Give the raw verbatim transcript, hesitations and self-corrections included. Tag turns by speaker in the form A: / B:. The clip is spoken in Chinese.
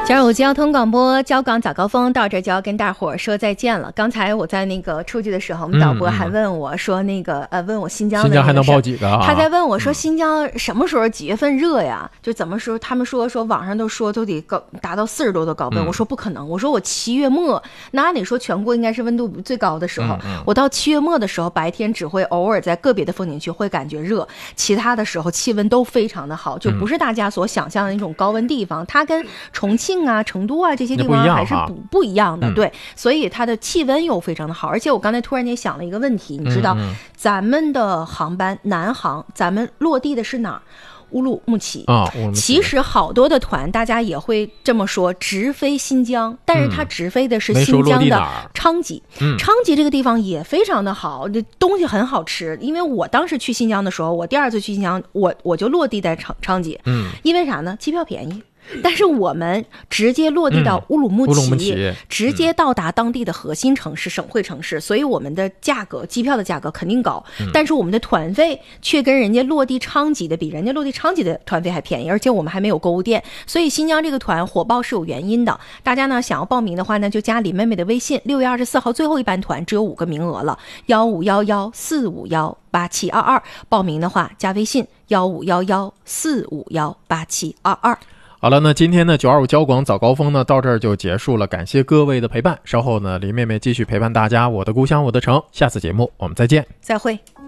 A: 九二五交通广播交港早高峰到这就要跟大伙儿说再见了。刚才我在那个出去的时候，我们导播还问我说那个、嗯、呃问我新疆的、那个、
B: 新疆还能报几个啊？
A: 他在问我说新疆什么时候几月份热呀？就怎么说？他们说说网上都说都得高达到四十多度高温、嗯，我说不可能，我说我七月末，那按理说全国应该是温度最高的时候，嗯嗯我到七月末的时候，白天只会偶尔在个别的风景区会感觉热，其他的时候气温都非常的好，就不是大家所想象的那种高温地方，它跟重庆啊、成都啊这些地方还是不不一样的、嗯，对，所以它的气温又非常的好。而且我刚才突然间想了一个问题，你知道、嗯嗯、咱们的航班南航，咱们落地的是哪儿？乌鲁木齐啊、哦，其实好多的团大家也会这么说，直飞新疆，但是它直飞的是新疆的昌吉、嗯、昌吉这个地方也非常的好，这东西很好吃。因为我当时去新疆的时候，我第二次去新疆，我我就落地在昌昌吉，嗯，因为啥呢？机票便宜。但是我们直接落地到乌鲁木齐，嗯、乌鲁木齐直接到达当地的核心城市、嗯、省会城市，所以我们的价格，机票的价格肯定高、嗯，但是我们的团费却跟人家落地昌吉的比人家落地昌吉的团费还便宜，而且我们还没有购物店，所以新疆这个团火爆是有原因的。大家呢想要报名的话呢，就加林妹妹的微信，六月二十四号最后一班团只有五个名额了，幺五幺幺四五幺八七二二，报名的话加微信幺五幺幺四五幺八七二二。
B: 好了，那今天呢九二五交广早高峰呢到这儿就结束了，感谢各位的陪伴。稍后呢林妹妹继续陪伴大家，我的故乡我的城，下次节目我们再见，
A: 再会。